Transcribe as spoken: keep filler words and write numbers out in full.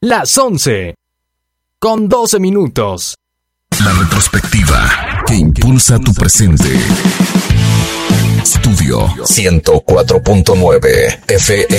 las once, con doce minutos. La retrospectiva que impulsa tu presente. Estudio ciento cuatro punto nueve F M.